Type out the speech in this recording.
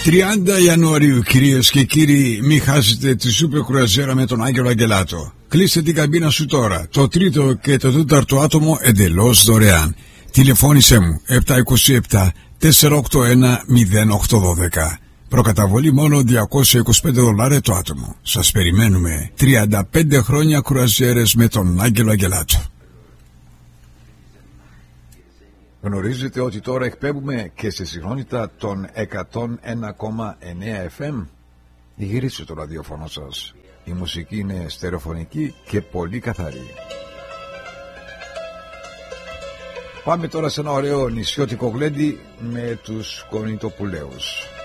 30 Ιανουαρίου, κυρίες και κύριοι, μην χάσετε τη σούπερ κρουαζιέρα με τον Άγγελο Αγγελάτο. Κλείστε την καμπίνα σου τώρα. Το τρίτο και το τέταρτο άτομο εντελώς δωρεάν. Τηλεφώνησέ μου 727 481 0812. Προκαταβολή μόνο $225 το άτομο. Σας περιμένουμε. 35 χρόνια κρουαζιέρες με τον Άγγελο Αγγελάτο. Γνωρίζετε ότι τώρα εκπέμπουμε και σε συχνότητα των 101,9 FM. Γυρίστε το ραδιόφωνο σας. Η μουσική είναι στερεοφωνική και πολύ καθαρή. Πάμε τώρα σε ένα ωραίο νησιώτικο γλέντι με τους Κονιτοπουλαίους.